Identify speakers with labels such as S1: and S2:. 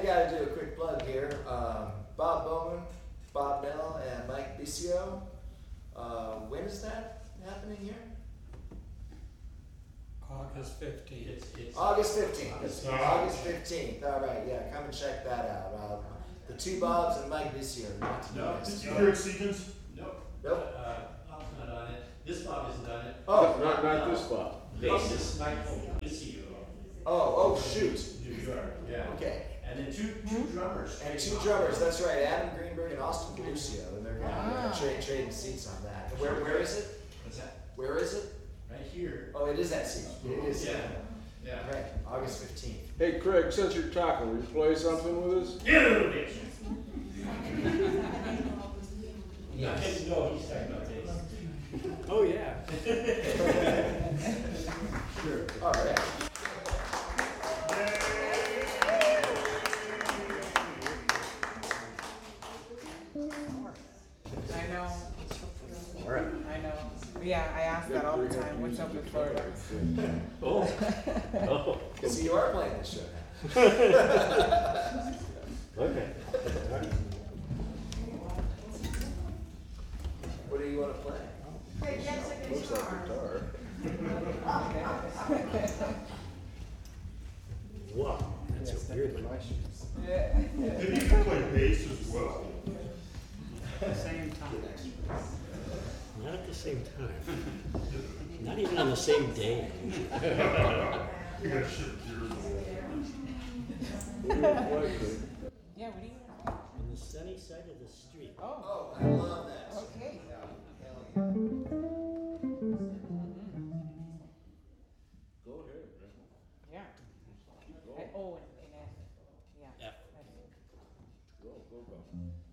S1: got to do a quick plug here. Bob Bowman, Bob Nell, and Mike Bisio. When is that happening here?
S2: August 15th.
S1: August 15th. August 15th. All right, yeah, come and check that out. The two Bobs and Mike Bisio.
S3: No, did you hear Stevens?
S1: Nope.
S4: Bob's not on it. This Bob isn't on it.
S1: Oh,
S5: not this Bob.
S4: Bassist Michael Bisio.
S1: Oh, shoot.
S4: New York, yeah.
S1: Okay.
S4: And then two drummers.
S1: And two drummers, that's right, Adam Greenberg and Austin Galucio, and they're gonna trading seats on that. And where is it?
S4: What's that?
S1: Where is it?
S4: Right here.
S1: Oh, it is that seat. It is.
S4: Yeah.
S1: Right, August 15th.
S5: Hey Craig, since you're talking, will you play something with us?
S4: Yeah, bitch. Yeah, no, he's talking about this.
S2: Oh, yeah.
S4: Sure.
S1: All right.
S6: I know. I know. Yeah, I ask that all the time. What's up in Florida?
S5: Oh.
S1: So you are playing this show now.
S5: Okay.
S1: What do you want to play?
S5: Looks like guitar.
S7: Wow, that's a weird one.
S3: Maybe you can play bass as well.
S2: Same time.
S7: Not at the same time. Not even on the same day.
S3: You gotta shift gears.
S6: Yeah, what do you want?
S7: On the sunny side of the street.
S6: Oh,
S1: I love that.
S6: okay.
S5: Go ahead, man.
S6: Yeah.
S5: Keep going.
S6: Oh, and F. Yeah.
S7: F.
S5: Go.